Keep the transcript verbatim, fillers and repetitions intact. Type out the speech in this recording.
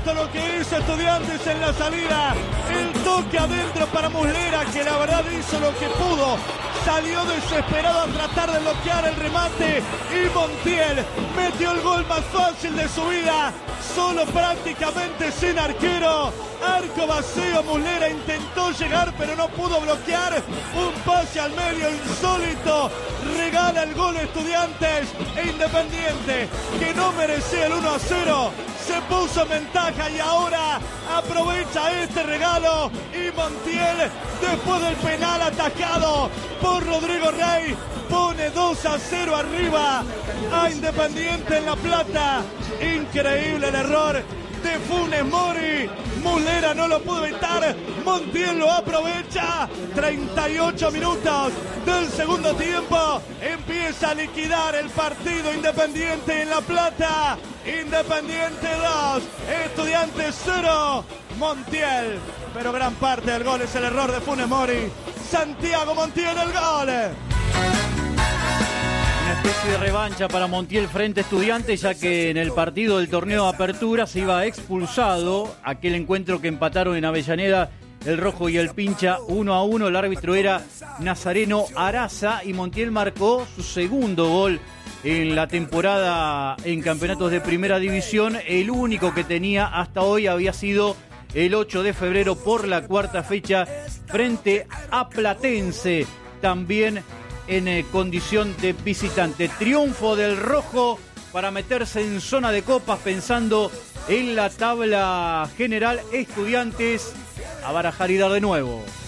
esto lo que hizo Estudiantes en la salida. El toque adentro para Muslera, que la verdad hizo lo que pudo. Salió desesperado a tratar de bloquear el remate. Y Montiel metió el gol más fácil de su vida. Solo prácticamente sin arquero. Arco vacío, Muslera intentó llegar pero no pudo bloquear. Un pase al medio insólito. Regala el gol Estudiantes e Independiente, que no merecía el uno a cero. Se puso en ventaja y ahora aprovecha este regalo. Y Montiel, después del penal atajado por Rodrigo Rey, pone dos a cero arriba a Independiente en La Plata. Increíble el error de Funes Mori. Muslera no lo pudo evitar. Montiel lo aprovecha. treinta y ocho minutos del segundo tiempo. Empieza a liquidar el partido Independiente en La Plata. Independiente dos, Estudiantes cero. Montiel, pero gran parte del gol es el error de Funes Mori. Santiago Montiel el gol. Una especie de revancha para Montiel frente a Estudiantes, ya que en el partido del torneo de apertura se iba expulsado. Aquel encuentro que empataron en Avellaneda el Rojo y el Pincha uno a uno. El árbitro era Nazareno Araza y Montiel marcó su segundo gol en la temporada en campeonatos de primera división. El único que tenía hasta hoy había sido el ocho de febrero por la cuarta fecha frente a Platense, también en eh, condición de visitante. Triunfo del Rojo para meterse en zona de copas, pensando en la tabla general. Estudiantes a barajar y dar de nuevo.